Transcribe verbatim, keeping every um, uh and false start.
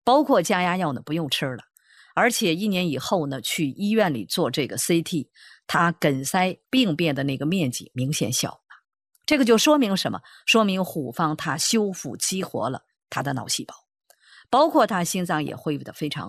包括降压药呢不用吃了，而且一年以后呢，去医院里做这个 C T， 它梗塞病变的那个面积明显小了。这个就说明什么？说明虎方它修复激活了它的脑细胞，包括它心脏也恢复得非常